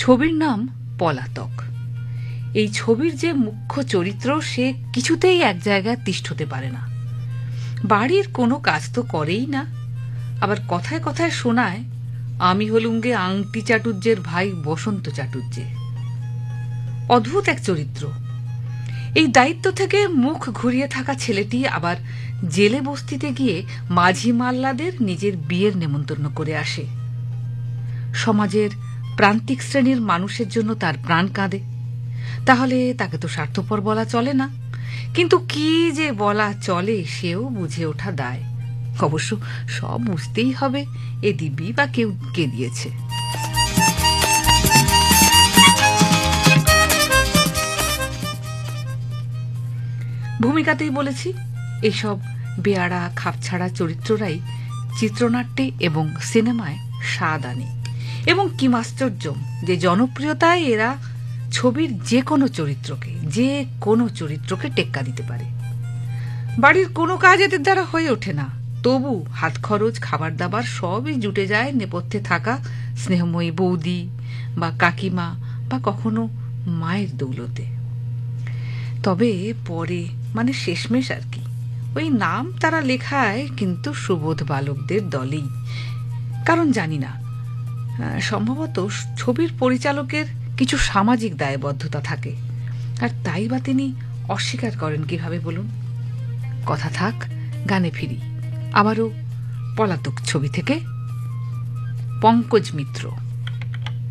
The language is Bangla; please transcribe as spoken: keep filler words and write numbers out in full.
ছবির নাম পলাতক। এই ছবির যে মুখ্য চরিত্র সে কিছুতেই এক জায়গায় তিষ্ঠতে পারে না। বাড়ির কোনো কাজ তো করেই না, আবার কথায় কথায় শোনায় আমি হলুমগে আংটি চাটুর্যের ভাই বসন্ত চাটুর্যে। অদ্ভুত এক চরিত্র। এই দায়িত্ব থেকে মুখ ঘুরিয়ে থাকা ছেলেটি আবার জেলে বস্তিতে গিয়ে মাঝি মাল্লাদের নিজের বিয়ের নেমন্তন্ন করে আসে। সমাজের প্রান্তিক শ্রেণীর মানুষের জন্য তার প্রাণ কাঁদে। তাহলে তাকে তো স্বার্থপর বলা চলে না, কিন্তু কি যে বলা চলে সেও বুঝে ওঠা দায়। অবশ্য সব বুঝতেই হবে, এ দিবি বা কেউ কে দিয়েছে। ভূমিকাতেই বলেছি, এইসব বেয়াড়া খাপছাড়া চরিত্ররাই চিত্রনাট্যে এবং সিনেমায় স্বাদ আনে। এবং কি আশ্চর্য যে জনপ্রিয়তায় এরা ছবির যে কোনো চরিত্রকে যে কোনো চরিত্রকে টেক্কা দিতে পারে। বাড়ির কোনো কাজ এদের দ্বারা হয়ে ওঠে না, তবু হাত খরচ খাবার দাবার সবই জুটে যায় নেপথ্যে থাকা স্নেহময়ী বৌদি বা কাকিমা বা কখনো মায়ের দৌলতে। তবে পরে মানে শেষমেশ আর কি, ওই নাম তারা লেখায় কিন্তু সুবোধ বালকদের দলেই। কারণ জানি না, সম্ভবত ছবির পরিচালকের কিছু সামাজিক দায়বদ্ধতা থাকে, আর তাই বা তিনি অস্বীকার করেন কিভাবে বলুন। কথা থাক, গানে ফিরি। আবারও পলাতক ছবি থেকে পঙ্কজ মিত্র।